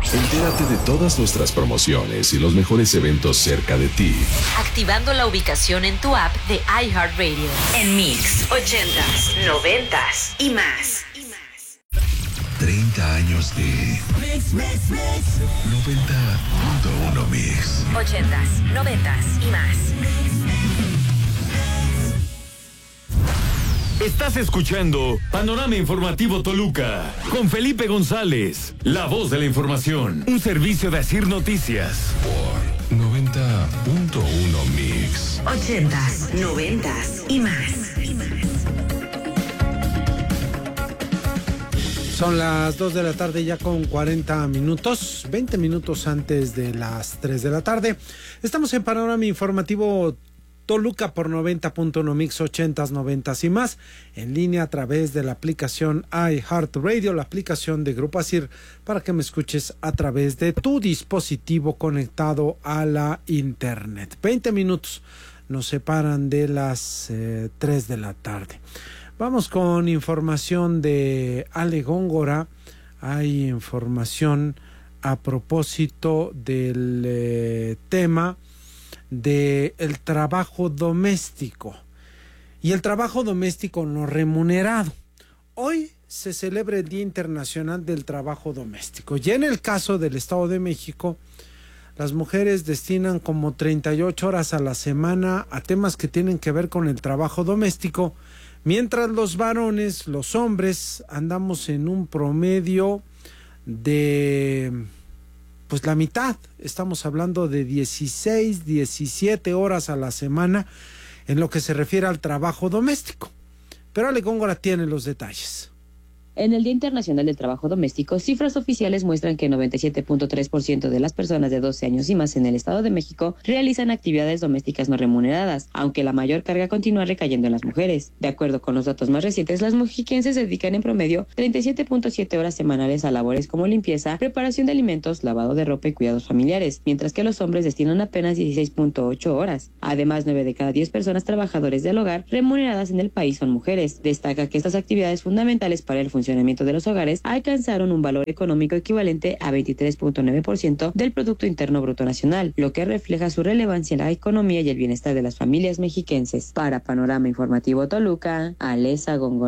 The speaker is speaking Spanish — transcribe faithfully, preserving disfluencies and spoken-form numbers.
Entérate de todas nuestras promociones y los mejores eventos cerca de ti, activando la ubicación en tu app de iHeartRadio. En Mix, ochentas, noventas y más. treinta años de Mix, Mix, Mix. noventa punto uno Mix. ochentas, noventas y más. Estás escuchando Panorama Informativo Toluca con Felipe González, la voz de la información, un servicio de Asir Noticias. Por noventa punto uno Mix. ochentas, noventas y más. Son las dos de la tarde ya con cuarenta minutos, veinte minutos antes de las tres de la tarde. Estamos en Panorama Informativo Toluca por noventa punto uno Mix, ochentas, noventas y más, en línea a través de la aplicación iHeartRadio, la aplicación de Grupo Asir, para que me escuches a través de tu dispositivo conectado a la internet. veinte minutos nos separan de las eh, tres de la tarde. Vamos con información de Ale Góngora. Hay información a propósito del eh, tema del trabajo doméstico y el trabajo doméstico no remunerado. Hoy se celebra el Día Internacional del Trabajo Doméstico y en el caso del Estado de México, las mujeres destinan como treinta y ocho horas a la semana a temas que tienen que ver con el trabajo doméstico, mientras los varones, los hombres, andamos en un promedio de pues la mitad. Estamos hablando de dieciséis, diecisiete horas a la semana en lo que se refiere al trabajo doméstico. Pero Ale Góngora tiene los detalles. En el Día Internacional del Trabajo Doméstico, cifras oficiales muestran que noventa y siete punto tres por ciento de las personas de doce años y más en el Estado de México realizan actividades domésticas no remuneradas, aunque la mayor carga continúa recayendo en las mujeres. De acuerdo con los datos más recientes, las mexiquenses se dedican en promedio treinta y siete punto siete horas semanales a labores como limpieza, preparación de alimentos, lavado de ropa y cuidados familiares, mientras que los hombres destinan apenas dieciséis punto ocho horas. Además, nueve de cada diez personas trabajadores del hogar remuneradas en el país son mujeres. Destaca que estas actividades fundamentales para el funcionamiento de los hogares alcanzaron un valor económico equivalente a veintitrés punto nueve por ciento del Producto Interno Bruto Nacional, lo que refleja su relevancia en la economía y el bienestar de las familias mexiquenses. Para Panorama Informativo Toluca, Alesa Góngora.